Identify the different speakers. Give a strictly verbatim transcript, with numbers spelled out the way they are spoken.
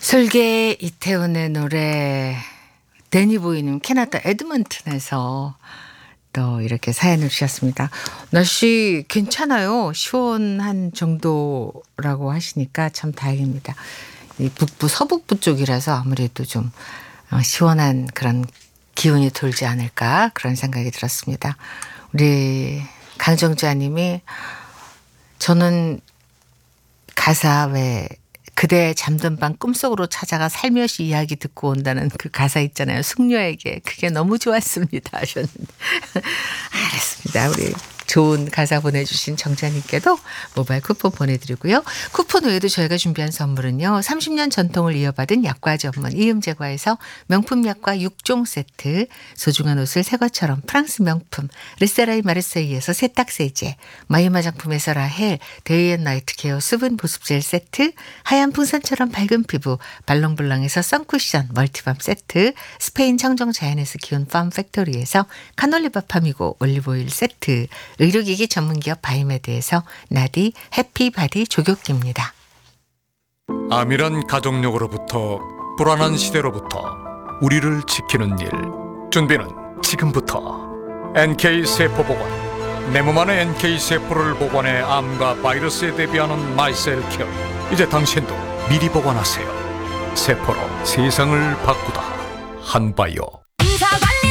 Speaker 1: 설계 이태원의 노래. 데니보이님 캐나다 에드먼튼에서 또 이렇게 사연을 주셨습니다. 날씨 괜찮아요. 시원한 정도라고 하시니까 참 다행입니다. 이 북부 서북부 쪽이라서 아무래도 좀 시원한 그런 기운이 돌지 않을까 그런 생각이 들었습니다. 우리 강정자님이 저는 가사 왜 그대 잠든 밤 꿈속으로 찾아가 살며시 이야기 듣고 온다는 그 가사 있잖아요. 숙녀에게. 그게 너무 좋았습니다 하셨는데. 알았습니다. 우리 좋은 가사 보내주신 정자님께도 모바일 쿠폰 보내드리고요. 쿠폰 외에도 저희가 준비한 선물은요. 삼십 년 전통을 이어받은 약과 전문 이음제과에서 명품 약과 육 종 세트, 소중한 옷을 새 것처럼 프랑스 명품 르세라이 마르세이에서 세탁세제, 마이마 화장품에서 라헬 데이앤 나이트 케어 수분 보습젤 세트, 하얀 풍선처럼 밝은 피부 발롱블랑에서 선쿠션 멀티밤 세트, 스페인 청정 자연에서 키운 팜 팩토리에서 카놀리바 팜이고 올리브오일 세트, 의료기기 전문기업 바이메드에서 나디 해피바디 조격기입니다.
Speaker 2: 암이란 가족력으로부터 불안한 시대로부터 우리를 지키는 일. 준비는 지금부터. 엔케이세포보건. 내 몸 안에 엔케이세포를 보관해 암과 바이러스에 대비하는 마이셀케어. 이제 당신도 미리 보관하세요. 세포로 세상을 바꾸다. 한바이오.